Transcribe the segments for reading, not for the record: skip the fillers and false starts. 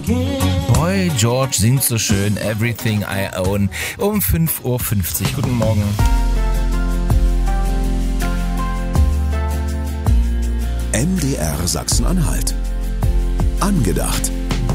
Boy George singt so schön Everything I Own um 5:50 Uhr. Guten Morgen. MDR Sachsen-Anhalt. Angedacht.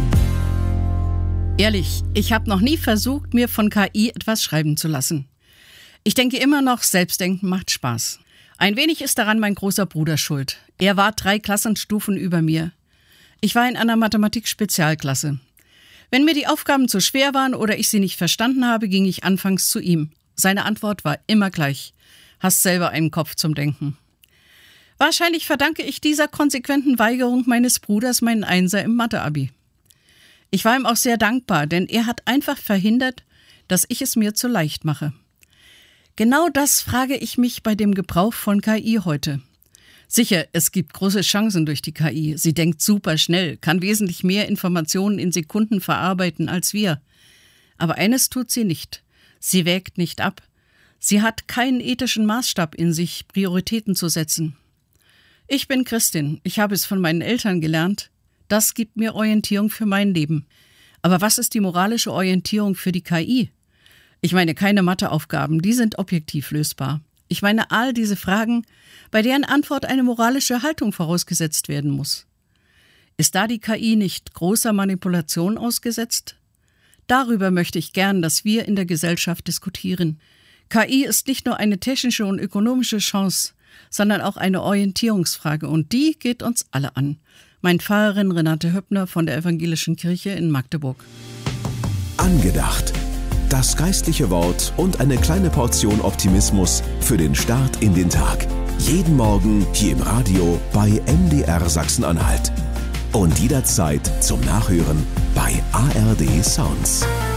Ehrlich, ich habe noch nie versucht, mir von KI etwas schreiben zu lassen. Ich denke immer noch, Selbstdenken macht Spaß. Ein wenig ist daran mein großer Bruder schuld. Er war 3 Klassenstufen über mir. Ich war in einer Mathematik-Spezialklasse. Wenn mir die Aufgaben zu schwer waren oder ich sie nicht verstanden habe, ging ich anfangs zu ihm. Seine Antwort war immer gleich: Hast selber einen Kopf zum Denken. Wahrscheinlich verdanke ich dieser konsequenten Weigerung meines Bruders meinen Einser im Mathe-Abi. Ich war ihm auch sehr dankbar, denn er hat einfach verhindert, dass ich es mir zu leicht mache. Genau das frage ich mich bei dem Gebrauch von KI heute. Sicher, es gibt große Chancen durch die KI. Sie denkt super schnell, kann wesentlich mehr Informationen in Sekunden verarbeiten als wir. Aber eines tut sie nicht: Sie wägt nicht ab. Sie hat keinen ethischen Maßstab in sich, Prioritäten zu setzen. Ich bin Christin, ich habe es von meinen Eltern gelernt. Das gibt mir Orientierung für mein Leben. Aber was ist die moralische Orientierung für die KI? Ich meine keine Matheaufgaben, die sind objektiv lösbar. Ich meine all diese Fragen, bei deren Antwort eine moralische Haltung vorausgesetzt werden muss. Ist da die KI nicht großer Manipulation ausgesetzt? Darüber möchte ich gern, dass wir in der Gesellschaft diskutieren. KI ist nicht nur eine technische und ökonomische Chance, sondern auch eine Orientierungsfrage, und die geht uns alle an. Mein Pfarrerin Renate Höppner von der Evangelischen Kirche in Magdeburg. Angedacht. Das geistliche Wort und eine kleine Portion Optimismus für den Start in den Tag. Jeden Morgen hier im Radio bei MDR Sachsen-Anhalt. Und jederzeit zum Nachhören bei ARD Sounds.